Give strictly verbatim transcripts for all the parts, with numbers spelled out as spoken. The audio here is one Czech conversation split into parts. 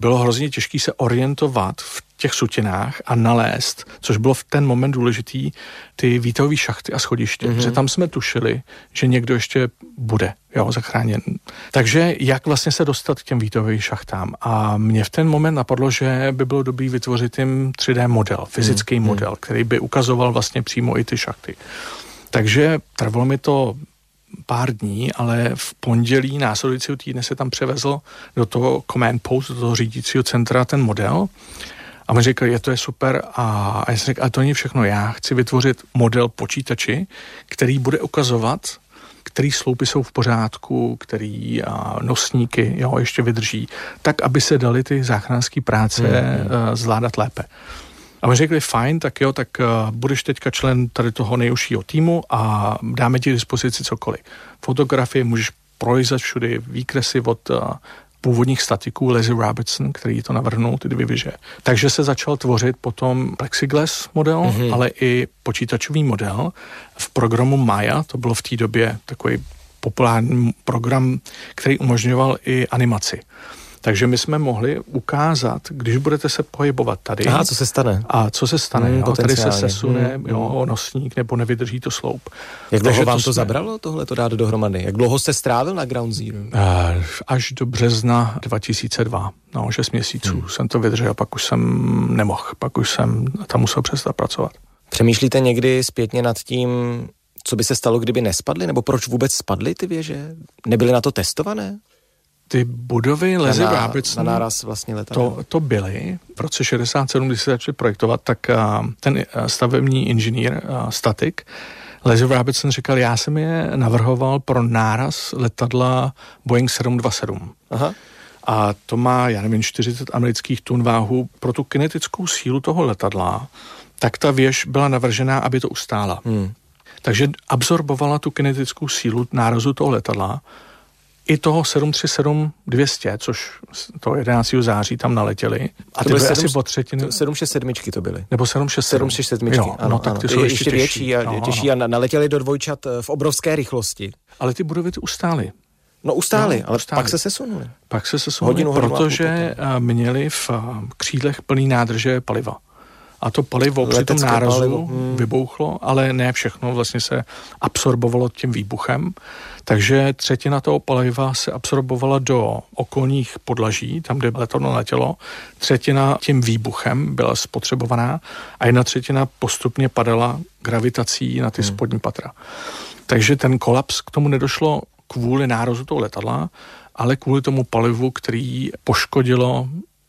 bylo hrozně těžké se orientovat v těch sutinách a nalézt, což bylo v ten moment důležitý, ty výtahové šachty a schodiště, mm-hmm. protože tam jsme tušili, že někdo ještě bude, jo, zachráněn. Takže jak vlastně se dostat k těm výtahovým šachtám? A mě v ten moment napadlo, že by bylo dobré vytvořit jim tři dé model, fyzický mm-hmm. model, který by ukazoval vlastně přímo i ty šachty. Takže trvalo mi to pár dní, ale v pondělí následujícího týdne se tam převezl do toho command post, do toho řídícího centra ten model a mi řekl, je to je super a, a já jsem řekl, ale to není všechno, já chci vytvořit model počítači, který bude ukazovat, který sloupy jsou v pořádku, který a, nosníky jo, ještě vydrží, tak, aby se daly ty záchranské práce mm-hmm. uh, zvládat lépe. A my řekli, fajn, tak jo, tak uh, budeš teďka člen tady toho nejužšího týmu a dáme ti k dispozici cokoliv. Fotografie můžeš projít všude, výkresy od uh, původních statiků Leslie Robertson, který to navrhnul, ty dvě věže. Takže se začal tvořit potom plexiglass model, mm-hmm. ale i počítačový model v programu Maya, to bylo v té době takový populární program, který umožňoval i animaci. Takže my jsme mohli ukázat, když budete se pohybovat tady. Aha, co se stane? A co se stane, mm, jo, tady se sesune mm, jo, nosník nebo nevydrží to sloup. Jak dlouho Takže vám to, to jsme... zabralo tohle to dát dohromady? Jak dlouho jste strávil na Ground Zero? Až do března dva tisíce dva. No, šest měsíců hmm. jsem to vydržel, pak už jsem nemohl, pak už jsem tam musel přestat pracovat. Přemýšlíte někdy zpětně nad tím, co by se stalo, kdyby nespadly? Nebo proč vůbec spadly ty věže? Nebyly na to testované? Ty budovy Leslie na, Robertson, na náraz vlastně letadlo. to, to byly. V roce šedesát sedm, když se začali projektovat, tak uh, ten uh, stavební inženýr, uh, statik, Leslie Robertson říkal, já jsem je navrhoval pro náraz letadla Boeing sedm dvacet sedm. Aha. A to má, já nevím, čtyřicet amerických tun váhu. Pro tu kinetickou sílu toho letadla, tak ta věž byla navržená, aby to ustála. Hmm. Takže absorbovala tu kinetickou sílu nárazu toho letadla, i toho sedm tři sedm dvě stě, což to jedenáctého září tam naletěli. A ty byly asi po třetiny. sedm šest sedm to byly. Nebo sedm šest sedm. sedm šest sedm, ano, no, tak ano. ty Ty jsou ještě, ještě větší těžší. a, no, těžší ano. a naletěli do dvojčat v obrovské rychlosti. Ale ty budovy ty ustály. No ustály, no, ale ustály. pak se sesunuli. Pak se sesunuli, protože měli v křídlech plný nádrže paliva. A to palivo při tom nárazu hmm. vybouchlo, ale ne všechno vlastně se absorbovalo tím výbuchem. Takže třetina toho paliva se absorbovala do okolních podlaží, tam, kde letadlo letělo. Třetina tím výbuchem byla spotřebovaná a jedna třetina postupně padala gravitací na ty hmm. spodní patra. Takže ten kolaps k tomu nedošlo kvůli nárazu toho letadla, ale kvůli tomu palivu, který poškodilo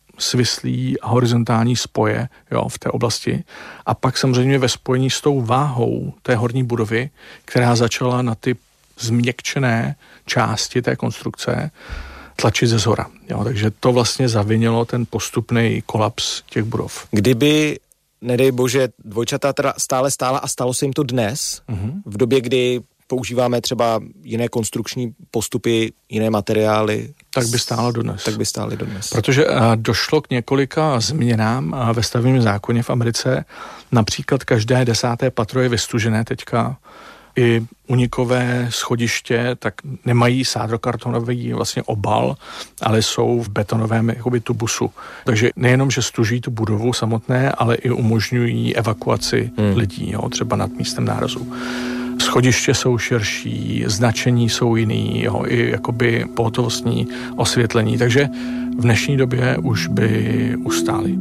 svislý a horizontální spoje jo, v té oblasti. A pak samozřejmě ve spojení s tou váhou té horní budovy, která začala na ty změkčené části té konstrukce tlačit ze zhora. Jo, takže to vlastně zavinilo ten postupný kolaps těch budov. Kdyby, nedej bože, dvojčata teda stále stála a stalo se jim to dnes, mm-hmm. v době, kdy používáme třeba jiné konstrukční postupy, jiné materiály, tak by stálo dodnes. Tak by stály dodnes. Protože a, došlo k několika změnám a ve stavebním zákoně v Americe. Například každé desáté patro je vystužené teďka. I unikové schodiště, tak nemají sádrokartonový vlastně obal, ale jsou v betonovém jakoby tubusu. Takže nejenom, že stuží tu budovu samotné, ale i umožňují evakuaci hmm. lidí, jo, třeba nad místem nárazu. Schodiště jsou širší, značení jsou jiný, jo, i jakoby pohotovostní osvětlení, takže v dnešní době už by ustály.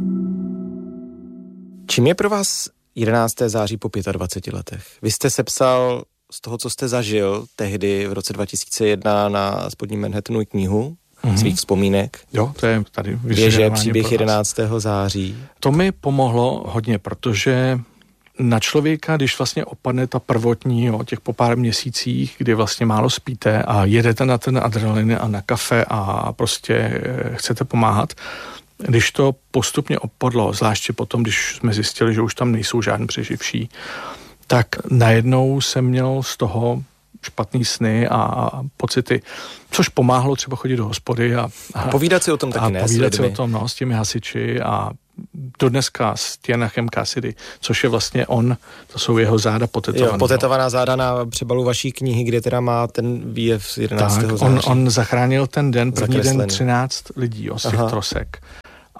Čím je pro vás jedenáctého září po dvaceti pěti letech? Vy jste sepsal z toho, co jste zažil tehdy v roce dva tisíce jedna na spodním Manhattanu knihu mm-hmm. svých vzpomínek. Jo, to je tady Věže, příběh jedenáctého září. To mi pomohlo hodně, protože na člověka, když vlastně opadne ta prvotní, jo, těch po pár měsících, kdy vlastně málo spíte a jedete na ten adrenalin a na kafe a prostě chcete pomáhat, když to postupně opadlo, zvláště potom, když jsme zjistili, že už tam nejsou žádný přeživší, tak najednou jsem měl z toho špatný sny a pocity, což pomáhalo třeba chodit do hospody a, a povídat si o tom taky, a ne? povídat si o tom, no, s těmi hasiči a do dneska s Tianachem Cassidy, což je vlastně on, to jsou jeho záda potetované. Jo, potetovaná záda na přebalu vaší knihy, kde teda má ten výjev z jedenáctého září. On, on zachránil ten den, první den třináct lidí jo, z těch Aha. trosek.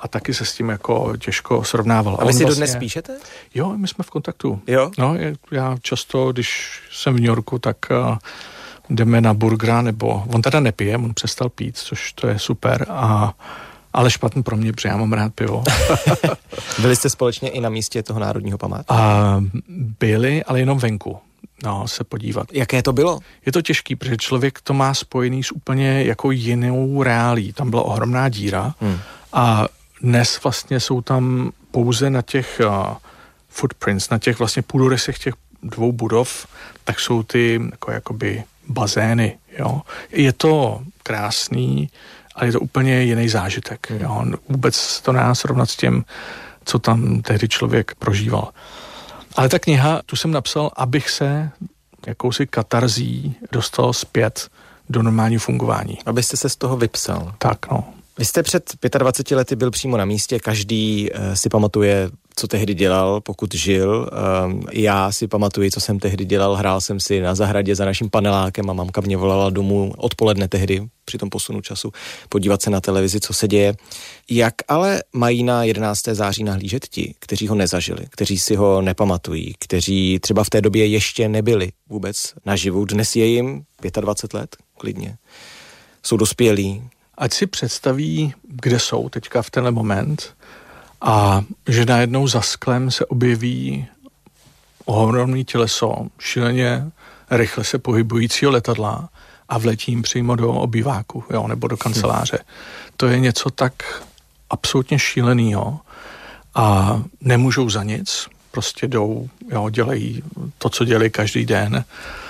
a taky se s tím jako těžko srovnával. A vy si vlastně... dodnes píšete? Jo, my jsme v kontaktu. Jo? No, já často, když jsem v New Yorku, tak uh, jdeme na burgera, nebo on teda nepije, on přestal pít, což to je super, a, ale špatný pro mě, protože já mám rád pivo. Byli jste společně i na místě toho národního památku? A byli, ale jenom venku. No, se podívat. Jaké to bylo? Je to těžký, protože člověk to má spojený s úplně jako jinou reálí. Tam byla ohromná díra hmm. a dnes vlastně jsou tam pouze na těch uh, footprints, na těch vlastně půdorysech těch dvou budov, tak jsou ty jako jakoby bazény, jo. Je to krásný, ale je to úplně jiný zážitek, hmm. jo. Vůbec to nedá srovnat s tím, co tam tehdy člověk prožíval. Ale ta kniha, tu jsem napsal, abych se jakousi katarzí dostal zpět do normálního fungování. Abyste se z toho vypsal. Tak, no. Vy jste před dvaceti pěti lety byl přímo na místě, každý uh, si pamatuje, co tehdy dělal, pokud žil. Uh, já si pamatuji, co jsem tehdy dělal, hrál jsem si na zahradě za naším panelákem a mamka mě volala domů odpoledne tehdy, při tom posunu času, podívat se na televizi, co se děje. Jak ale mají na jedenáctého září nahlížet ti, kteří ho nezažili, kteří si ho nepamatují, kteří třeba v té době ještě nebyli vůbec naživu? Dnes je jim dvacet pět let, klidně. Jsou dospělí. Ať si představí, kde jsou teďka v tenhle moment a že najednou za sklem se objeví ohromný těleso, šíleně rychle se pohybujícího letadla a vletí jim přímo do obýváku, jo, nebo do kanceláře. Hmm. To je něco tak absolutně šílenýho a nemůžou za nic, prostě jdou, jo, dělají to, co dělají každý den.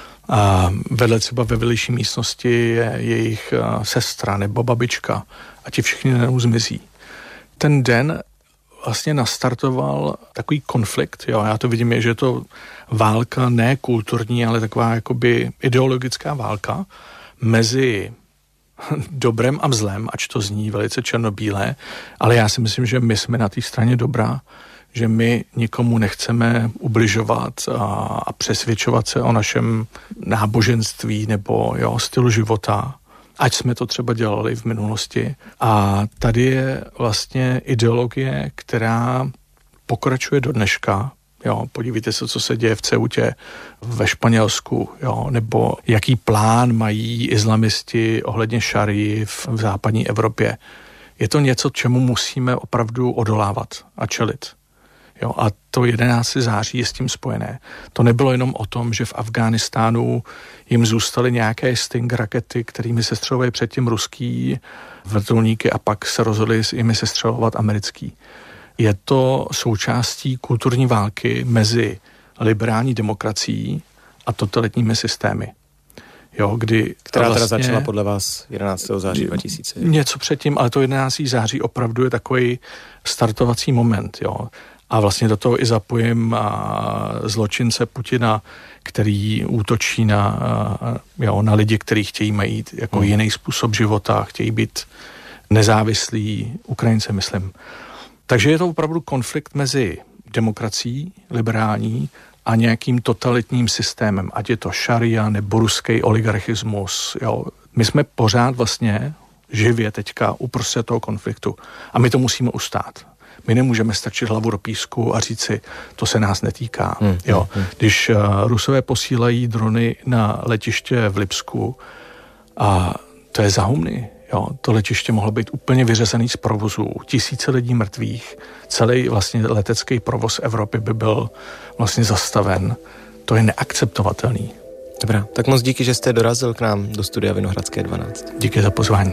A vedle třeba ve vedlejší místnosti je jejich sestra nebo babička a ti všichni najednou zmizí. Ten den vlastně nastartoval takový konflikt, jo, já to vidím, je, že je to válka ne kulturní, ale taková jakoby ideologická válka mezi dobrem a zlem, ač to zní velice černobílé, ale já si myslím, že my jsme na té straně dobra, že my nikomu nechceme ubližovat a, a přesvědčovat se o našem náboženství nebo jo, stylu života, ať jsme to třeba dělali v minulosti. A tady je vlastně ideologie, která pokračuje do dneška. Jo, podívejte se, co se děje v Ceutě ve Španělsku, jo, nebo jaký plán mají islamisti ohledně šarii v, v západní Evropě. Je to něco, čemu musíme opravdu odolávat a čelit. Jo, a to jedenáctého září je s tím spojené. To nebylo jenom o tom, že v Afghánistánu jim zůstaly nějaké Sting rakety, kterými se střelovaly předtím ruský vrtulníky a pak se rozhodli jimi se střelovat americký. Je to součástí kulturní války mezi liberální demokracií a totalitními systémy. Jo, kdy Která vlastně, teda začala podle vás jedenáctého září dva tisíce? Něco předtím, ale to jedenáctého září opravdu je takový startovací moment, jo. A vlastně do toho i zapojím zločince Putina, který útočí na, jo, na lidi, kteří chtějí mít jako hmm. jiný způsob života, chtějí být nezávislí, Ukrajince, myslím. Takže je to opravdu konflikt mezi demokracií, liberální, a nějakým totalitním systémem, ať je to šaria nebo ruský oligarchismus. Jo. My jsme pořád vlastně živě teďka uprostřed toho konfliktu a my to musíme ustát. My nemůžeme strčit hlavu do písku a říct si, to se nás netýká. Hmm, jo. Hmm. Když uh, Rusové posílají drony na letiště v Lipsku, a to je za humny. Jo. To letiště mohlo být úplně vyřazený z provozu, tisíce lidí mrtvých, celý vlastně letecký provoz Evropy by byl vlastně zastaven. To je neakceptovatelný. Dobrá, tak moc díky, že jste dorazil k nám do studia Vinohradské dvanáct. Díky za pozvání.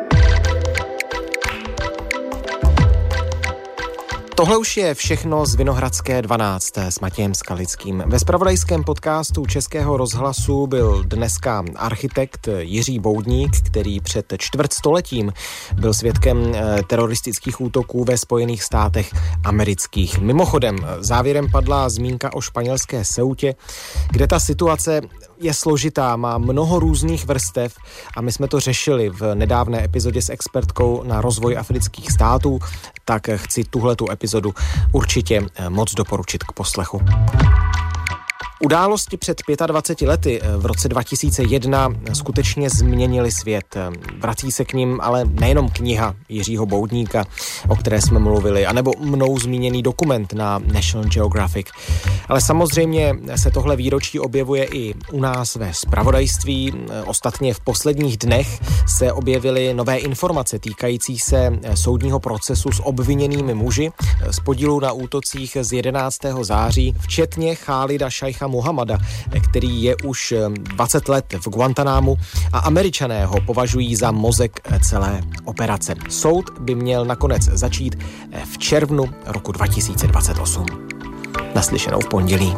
Tohle už je všechno z Vinohradské dvanáct s Matějem Skalickým. Ve zpravodajském podcastu Českého rozhlasu byl dneska architekt Jiří Boudník, který před čtvrtstoletím byl svědkem teroristických útoků ve Spojených státech amerických. Mimochodem, závěrem padla zmínka o španělské Ceutě, kde ta situace je složitá, má mnoho různých vrstev a my jsme to řešili v nedávné epizodě s expertkou na rozvoj afrických států, tak chci tuhletu epizodu určitě moc doporučit k poslechu. Události před dvaceti pěti lety v roce dva tisíce jedna skutečně změnily svět. Vrací se k nim ale nejenom kniha Jiřího Boudníka, o které jsme mluvili, anebo mnou zmíněný dokument na National Geographic. Ale samozřejmě se tohle výročí objevuje i u nás ve zpravodajství. Ostatně v posledních dnech se objevily nové informace týkající se soudního procesu s obviněnými muži z podílu na útocích z jedenáctého září, včetně Chálida Šajcha Muhammada, který je už dvacet let v Guantanámu a Američané ho považují za mozek celé operace. Soud by měl nakonec začít v červnu roku dva tisíce dvacet osm. Naslyšenou v pondělí.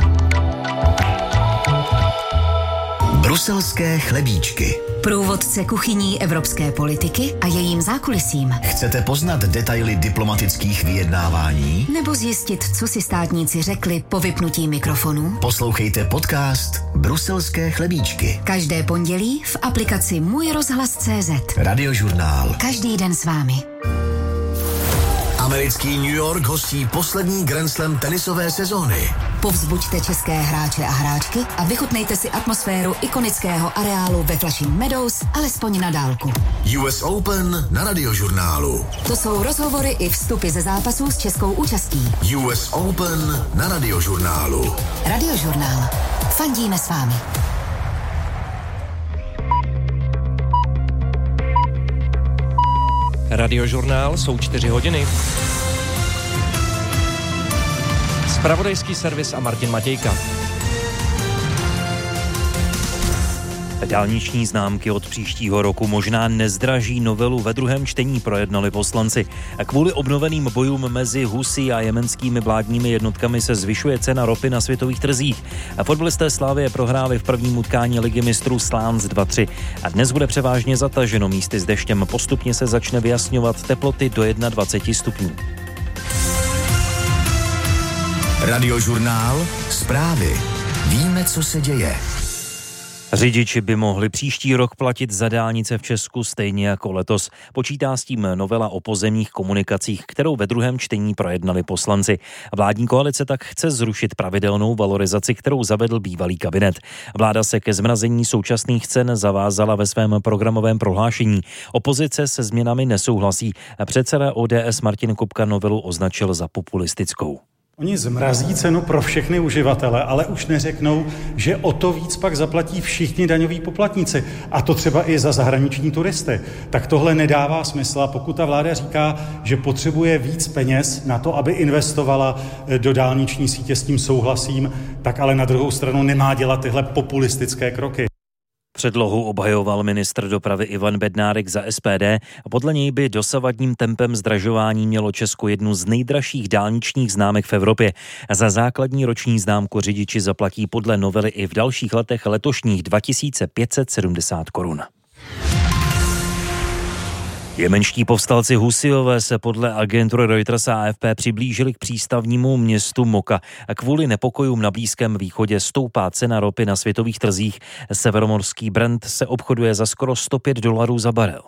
Bruselské chlebíčky. Průvodce kuchyní evropské politiky a jejím zákulisím. Chcete poznat detaily diplomatických vyjednávání? Nebo zjistit, co si státníci řekli po vypnutí mikrofonu? Poslouchejte podcast Bruselské chlebíčky. Každé pondělí v aplikaci Můj rozhlas tečka cé zet. Radiožurnál. Každý den s vámi. Americký New York hostí poslední Grand Slam tenisové sezóny. Povzbuďte české hráče a hráčky a vychutnejte si atmosféru ikonického areálu ve Flushing Meadows alespoň na dálku. U S Open na Radiožurnálu. To jsou rozhovory i vstupy ze zápasů s českou účastí. U S Open na Radiožurnálu. Radiožurnál. Fandíme s vámi. Radiožurnál, jsou čtyři hodiny. Zpravodajský servis a Martin Matějka. Dálniční známky od příštího roku možná nezdraží, novelu ve druhém čtení projednali poslanci. Kvůli obnoveným bojům mezi Husí a jemenskými vládními jednotkami se zvyšuje cena ropy na světových trzích. Fotbalisté Slavie prohráli v prvním utkání Ligy mistrů Slánc dva tři. A dnes bude převážně zataženo místy s deštěm. Postupně se začne vyjasňovat teploty do dvacet jedna stupňů. Radiožurnál, zprávy. Víme, co se děje. Řidiči by mohli příští rok platit za dálnice v Česku stejně jako letos. Počítá s tím novela o pozemních komunikacích, kterou ve druhém čtení projednali poslanci. Vládní koalice tak chce zrušit pravidelnou valorizaci, kterou zavedl bývalý kabinet. Vláda se ke zmrazení současných cen zavázala ve svém programovém prohlášení. Opozice se změnami nesouhlasí. Předseda O D S Martin Kupka novelu označil za populistickou. Oni zmrazí cenu pro všechny uživatele, ale už neřeknou, že o to víc pak zaplatí všichni daňoví poplatníci. A to třeba i za zahraniční turisty. Tak tohle nedává smysl. A pokud ta vláda říká, že potřebuje víc peněz na to, aby investovala do dálniční sítě, s tím souhlasím, tak ale na druhou stranu nemá dělat tyhle populistické kroky. Předlohu obhajoval ministr dopravy Ivan Bednárik za S P D a podle něj by dosavadním tempem zdražování mělo Česko jednu z nejdražších dálničních známek v Evropě. Za základní roční známku řidiči zaplatí podle novely i v dalších letech letošních dva tisíce pět set sedmdesát korun. Jemenští povstalci Husijové se podle agentury Reuters a A F P přiblížili k přístavnímu městu Moka. Kvůli nepokojům na Blízkém východě stoupá cena ropy na světových trzích. Severomorský Brent se obchoduje za skoro sto pět dolarů za barel.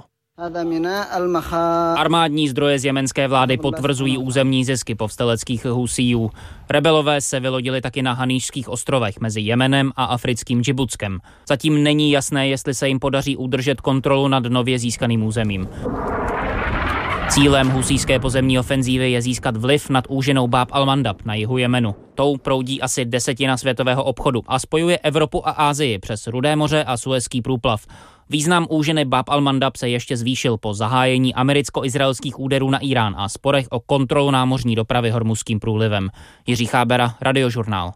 Armádní zdroje z jemenské vlády potvrzují územní zisky povstaleckých Husijů. Rebelové se vylodili taky na Haníšských ostrovech mezi Jemenem a africkým Džibutskem. Zatím není jasné, jestli se jim podaří udržet kontrolu nad nově získaným územím. Cílem husijské pozemní ofenzívy je získat vliv nad úžinou Báb al-Mandab na jihu Jemenu. Tou proudí asi desetina světového obchodu a spojuje Evropu a Asii přes Rudé moře a Suezský průplav. Význam úžiny Báb al-Mandab se ještě zvýšil po zahájení americko-izraelských úderů na Irán a sporech o kontrolu námořní dopravy Hormuzským průlivem. Jiří Chábera, Radiožurnál.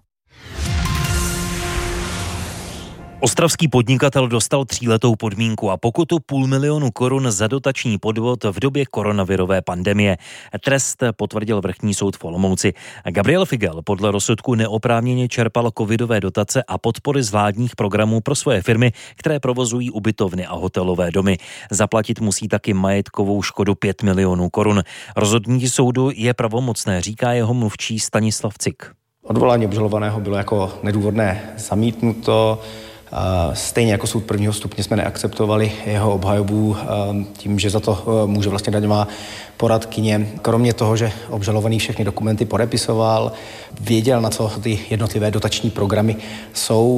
Ostravský podnikatel dostal tříletou podmínku a pokutu půl milionu korun za dotační podvod v době koronavirové pandemie. Trest potvrdil vrchní soud v Olomouci. Gabriel Figel podle rozsudku neoprávněně čerpal covidové dotace a podpory z vládních programů pro svoje firmy, které provozují ubytovny a hotelové domy. Zaplatit musí taky majetkovou škodu pět milionů korun. Rozhodnutí soudu je pravomocné, říká jeho mluvčí Stanislav Cik. Odvolání obžalovaného bylo jako nedůvodné zamítnuto. Stejně jako soud prvního stupně jsme neakceptovali jeho obhajobu tím, že za to může vlastně daňová poradkyně. Kromě toho, že obžalovaný všechny dokumenty podepisoval, věděl, na co ty jednotlivé dotační programy jsou.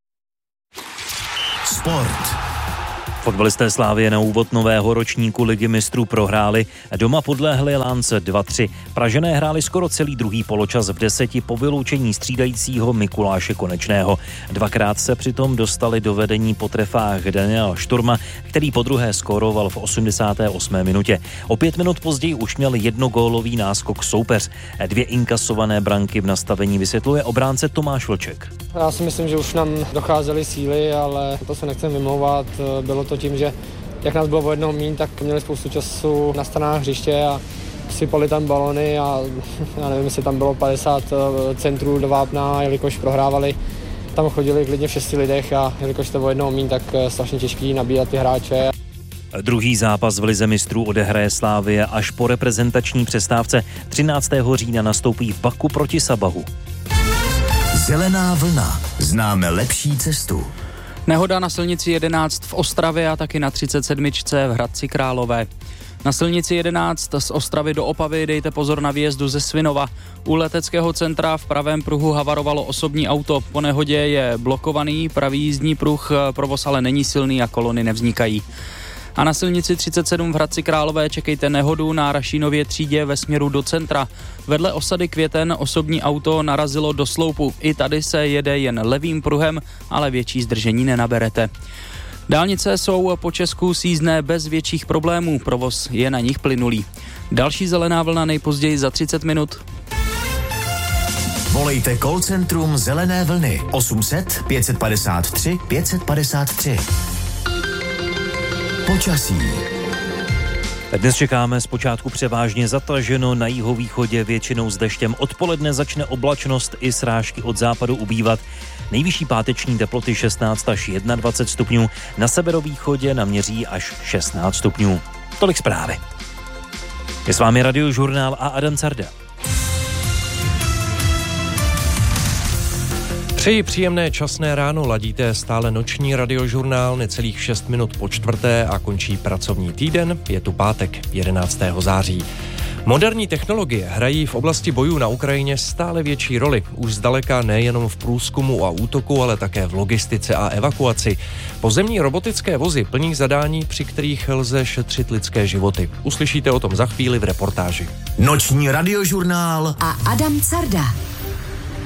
Sport. Fotbalisté Slavie na úvod nového ročníku Ligy mistrů prohráli. Doma podlehli Lance dva tři. Pražané hráli skoro celý druhý poločas v deseti po vyloučení střídajícího Mikuláše Konečného. Dvakrát se přitom dostali do vedení po trefách Daniela Šturma, který podruhé skóroval v osmdesáté osmé minutě. O pět minut později už měl jednogólový náskok soupeř. Dvě inkasované branky v nastavení vysvětluje obránce Tomáš Vlček. Já si myslím, že už nám docházely síly, ale to se nechcem vymlouvat. Bylo to tím, že jak nás bylo o jednoho míň, tak měli spoustu času na stranách hřiště a sypali tam balony a já nevím, jestli tam bylo padesát centrů do vápna, jelikož prohrávali. Tam chodili klidně v šesti lidech a jelikož to o jednoho míň, tak strašně těžký nabírat ty hráče. Druhý zápas v Lize mistrů odehraje Slavie až po reprezentační přestávce. třináctého října nastoupí v Baku proti Sabahu. Zelená vlna. Známe lepší cestu. Nehoda na silnici jedenáct v Ostravě a taky na třicet sedm v Hradci Králové. Na silnici jedenáct z Ostravy do Opavy dejte pozor na výjezdu ze Svinova. U leteckého centra v pravém pruhu havarovalo osobní auto. Po nehodě je blokovaný pravý jízdní pruh, provoz ale není silný a kolony nevznikají. A na silnici třicet sedm v Hradci Králové čekejte nehodu na Rašínově třídě ve směru do centra. Vedle osady Květen osobní auto narazilo do sloupu. I tady se jede jen levým pruhem, ale větší zdržení nenaberete. Dálnice jsou po Česku sízdné bez větších problémů, provoz je na nich plynulý. Další zelená vlna nejpozději za třicet minut. Volejte call centrum Zelené vlny osm set pět padesát tři pět padesát tři. Počasí. Dnes čekáme zpočátku převážně zataženo, na jihovýchodě většinou s deštěm. Odpoledne začne oblačnost i srážky od západu ubývat. Nejvyšší páteční teploty šestnáct až dvacet jedna stupňů, na severovýchodě naměří až šestnáct stupňů. Tolik zprávy. Je s vámi Radiožurnál a Adam Carda. Přeji příjemné časné ráno, ladíte stále noční Radiožurnál, necelých šest minut po čtvrté a končí pracovní týden, je tu pátek jedenáctého září. Moderní technologie hrají v oblasti bojů na Ukrajině stále větší roli. Už zdaleka nejenom v průzkumu a útoku, ale také v logistice a evakuaci. Pozemní robotické vozy plní zadání, při kterých lze šetřit lidské životy. Uslyšíte o tom za chvíli v reportáži. Noční Radiožurnál a Adam Carda.